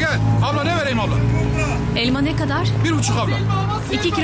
gel. Abla ne vereyim abla? Elma ne kadar? 1,5 abla. 2 kilo